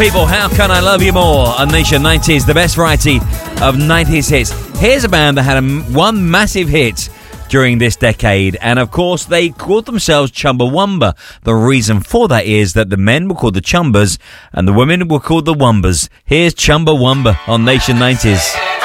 People, How Can I Love You More on Nation 90s, the best variety of 90s hits. Here's a band that had one massive hit during this decade, and of course they called themselves Chumbawamba. The reason for that is that the men were called the Chumbas and the women were called the Wombas. Here's Chumbawamba on Nation 90s.